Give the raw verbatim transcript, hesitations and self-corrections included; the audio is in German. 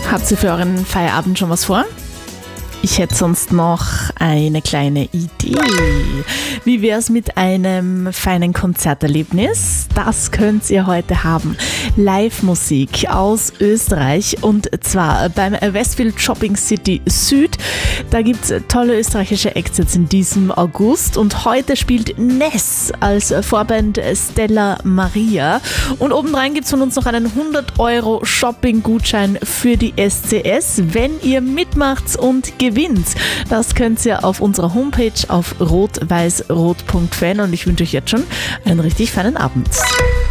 Habt ihr für euren Feierabend schon was vor? Ich hätte sonst noch eine kleine Idee. Wie wäre es mit einem feinen Konzerterlebnis? Das könnt ihr heute haben. Live-Musik aus Österreich und zwar beim Westfield Shopping City Süd. Da gibt es tolle österreichische Acts jetzt in diesem August und heute spielt Ness als Vorband Stella Maria. Und obendrein gibt es von uns noch einen hundert Euro Shopping-Gutschein für die S C S, wenn ihr mitmacht und gewinnt. Das könnt ihr auf unserer Homepage auf rot weiß rot punkt fan und ich wünsche euch jetzt schon einen richtig feinen Abend.